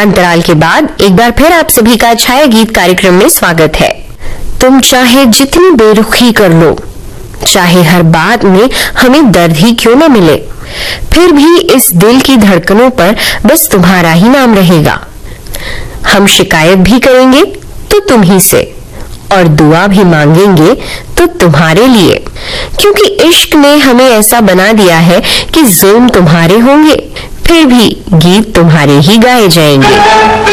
अंतराल के बाद एक बार फिर आप सभी का छाया गीत कार्यक्रम में स्वागत है। तुम चाहे जितनी बेरुखी कर लो, चाहे हर बात में हमें दर्द ही क्यों न मिले, फिर भी इस दिल की धड़कनों पर बस तुम्हारा ही नाम रहेगा। हम शिकायत भी करेंगे तो तुम ही से, और दुआ भी मांगेंगे तो तुम्हारे लिए, क्योंकि इश्क ने हमें ऐसा बना दिया है कि जुल्म तुम्हारे होंगे, फिर भी गीत तुम्हारे ही गाए जाएंगे।